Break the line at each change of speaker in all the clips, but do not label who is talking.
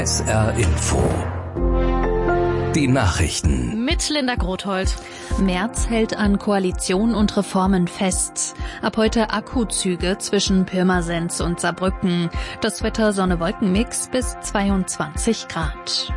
SR Info. Die Nachrichten.
Mit Linda Grothold.
Merz hält an Koalition und Reformen fest. Ab heute Akkuzüge zwischen Pirmasens und Saarbrücken. Das Wetter Sonne-Wolken-Mix bis 22 Grad.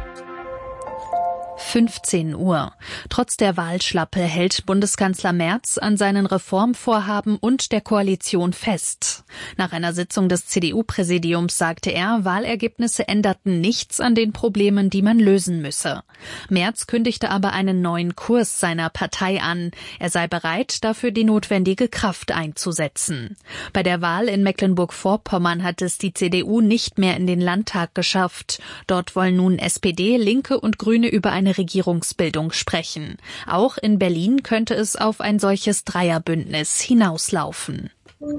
15 Uhr. Trotz der Wahlschlappe hält Bundeskanzler Merz an seinen Reformvorhaben und der Koalition fest. Nach einer Sitzung des CDU-Präsidiums sagte er, Wahlergebnisse änderten nichts an den Problemen, die man lösen müsse. Merz kündigte aber einen neuen Kurs seiner Partei an. Er sei bereit, dafür die notwendige Kraft einzusetzen. Bei der Wahl in Mecklenburg-Vorpommern hat es die CDU nicht mehr in den Landtag geschafft. Dort wollen nun SPD, Linke und Grüne über eine Regierungsbildung sprechen. Auch in Berlin könnte es auf ein solches Dreierbündnis hinauslaufen.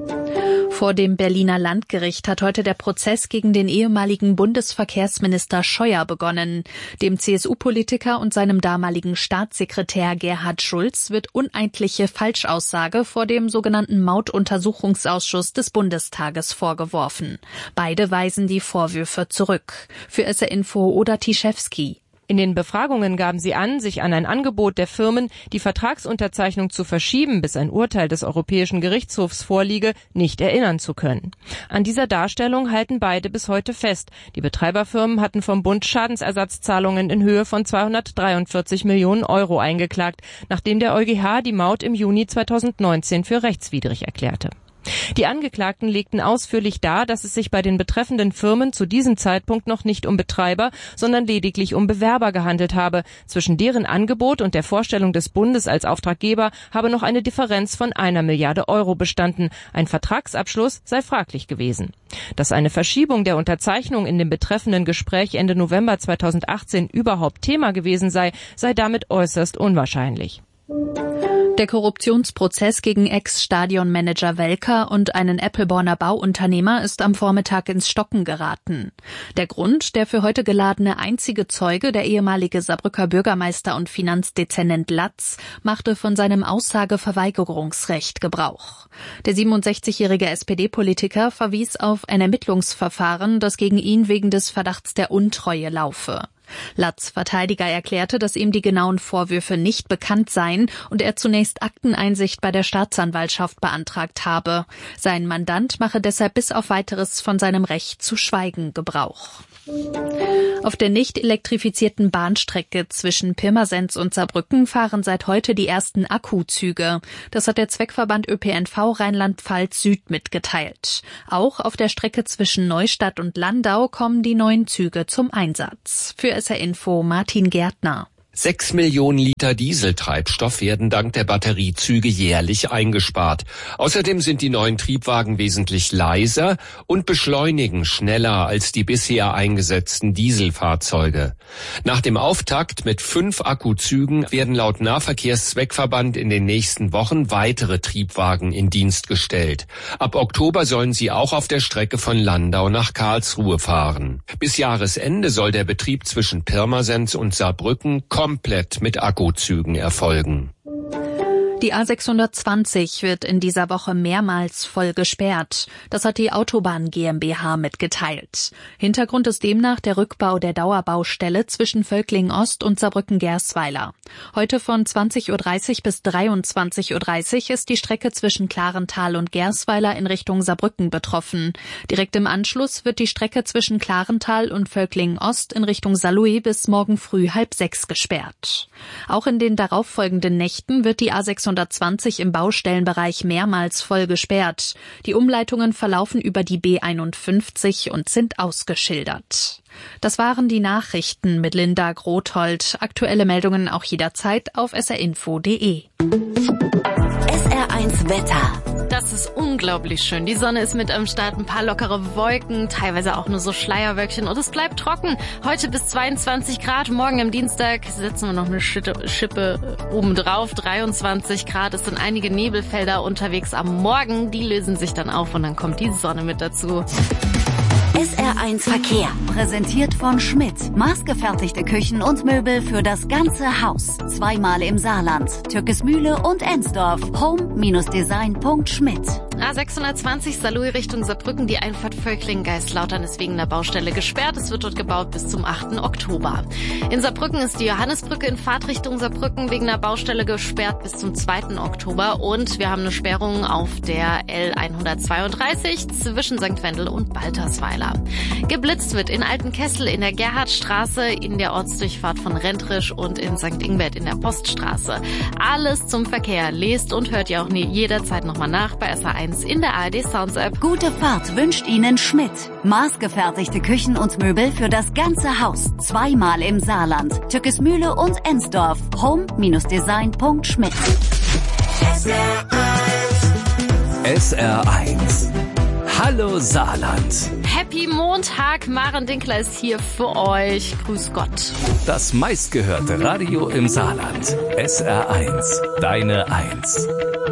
Vor dem Berliner Landgericht hat heute der Prozess gegen den ehemaligen Bundesverkehrsminister Scheuer begonnen. Dem CSU-Politiker und seinem damaligen Staatssekretär Gerhard Schulz wird uneidliche Falschaussage vor dem sogenannten Mautuntersuchungsausschuss des Bundestages vorgeworfen. Beide weisen die Vorwürfe zurück. Für SR Info Oda Tischewski.
In den Befragungen gaben sie an, sich an ein Angebot der Firmen, die Vertragsunterzeichnung zu verschieben, bis ein Urteil des Europäischen Gerichtshofs vorliege, nicht erinnern zu können. An dieser Darstellung halten beide bis heute fest. Die Betreiberfirmen hatten vom Bund Schadensersatzzahlungen in Höhe von 243 Millionen Euro eingeklagt, nachdem der EuGH die Maut im Juni 2019 für rechtswidrig erklärte. Die Angeklagten legten ausführlich dar, dass es sich bei den betreffenden Firmen zu diesem Zeitpunkt noch nicht um Betreiber, sondern lediglich um Bewerber gehandelt habe. Zwischen deren Angebot und der Vorstellung des Bundes als Auftraggeber habe noch eine Differenz von 1 Milliarde Euro bestanden. Ein Vertragsabschluss sei fraglich gewesen. Dass eine Verschiebung der Unterzeichnung in dem betreffenden Gespräch Ende November 2018 überhaupt Thema gewesen sei damit äußerst unwahrscheinlich.
Der Korruptionsprozess gegen Ex-Stadionmanager Welker und einen Eppelborner Bauunternehmer ist am Vormittag ins Stocken geraten. Der Grund, der für heute geladene einzige Zeuge, der ehemalige Saarbrücker Bürgermeister und Finanzdezernent Latz, machte von seinem Aussageverweigerungsrecht Gebrauch. Der 67-jährige SPD-Politiker verwies auf ein Ermittlungsverfahren, das gegen ihn wegen des Verdachts der Untreue laufe. Latz' Verteidiger erklärte, dass ihm die genauen Vorwürfe nicht bekannt seien und er zunächst Akteneinsicht bei der Staatsanwaltschaft beantragt habe. Sein Mandant mache deshalb bis auf Weiteres von seinem Recht zu schweigen Gebrauch. Auf der nicht elektrifizierten Bahnstrecke zwischen Pirmasens und Saarbrücken fahren seit heute die ersten Akkuzüge. Das hat der Zweckverband ÖPNV Rheinland-Pfalz Süd mitgeteilt. Auch auf der Strecke zwischen Neustadt und Landau kommen die neuen Züge zum Einsatz. Für SR Info Martin Gärtner.
6 Millionen Liter Dieseltreibstoff werden dank der Batteriezüge jährlich eingespart. Außerdem sind die neuen Triebwagen wesentlich leiser und beschleunigen schneller als die bisher eingesetzten Dieselfahrzeuge. Nach dem Auftakt mit 5 Akkuzügen werden laut Nahverkehrszweckverband in den nächsten Wochen weitere Triebwagen in Dienst gestellt. Ab Oktober sollen sie auch auf der Strecke von Landau nach Karlsruhe fahren. Bis Jahresende soll der Betrieb zwischen Pirmasens und Saarbrücken komplett mit Akkuzügen erfolgen.
Die A620 wird in dieser Woche mehrmals voll gesperrt. Das hat die Autobahn GmbH mitgeteilt. Hintergrund ist demnach der Rückbau der Dauerbaustelle zwischen Völkling-Ost und Saarbrücken-Gersweiler. Heute von 20.30 Uhr bis 23.30 Uhr ist die Strecke zwischen Klarental und Gersweiler in Richtung Saarbrücken betroffen. Direkt im Anschluss wird die Strecke zwischen Klarental und Völkling-Ost in Richtung Saarlouis bis morgen früh 5:30 gesperrt. Auch in den darauffolgenden Nächten wird die A620 im Baustellenbereich mehrmals voll gesperrt. Die Umleitungen verlaufen über die B51 und sind ausgeschildert. Das waren die Nachrichten mit Linda Grothold. Aktuelle Meldungen auch jederzeit auf srinfo.de.
SR1 Wetter.
Das ist unglaublich schön. Die Sonne ist mit am Start, ein paar lockere Wolken, teilweise auch nur so Schleierwölkchen und es bleibt trocken. Heute bis 22 Grad, morgen am Dienstag setzen wir noch eine Schippe obendrauf, 23 Grad. Es sind einige Nebelfelder unterwegs am Morgen, die lösen sich dann auf und dann kommt die Sonne mit dazu.
SR1 Verkehr, präsentiert von Schmidt. Maßgefertigte Küchen und Möbel für das ganze Haus. Zweimal im Saarland, Türkismühle und Ensdorf. Home-Design.schmidt.
A620 Saarlouis Richtung Saarbrücken, die Einfahrt Völklingen-Geistlautern ist wegen der Baustelle gesperrt. Es wird dort gebaut bis zum 8. Oktober. In Saarbrücken ist die Johannesbrücke in Fahrtrichtung Saarbrücken wegen der Baustelle gesperrt bis zum 2. Oktober. Und wir haben eine Sperrung auf der L132 zwischen St. Wendel und Baltersweiler. Geblitzt wird in Altenkessel, in der Gerhardstraße, in der Ortsdurchfahrt von Rentrisch und in St. Ingbert in der Poststraße. Alles zum Verkehr. Lest und hört ihr auch jederzeit nochmal nach bei SR1 in der ARD Sounds App.
Gute Fahrt wünscht Ihnen Schmidt. Maßgefertigte Küchen und Möbel für das ganze Haus. Zweimal im Saarland. Tückesmühle und Ensdorf. home-design.schmidt.
SR1. Hallo Saarland.
Happy Montag, Maren Dinkler ist hier für euch. Grüß Gott.
Das meistgehörte Radio im Saarland. SR1. Deine 1.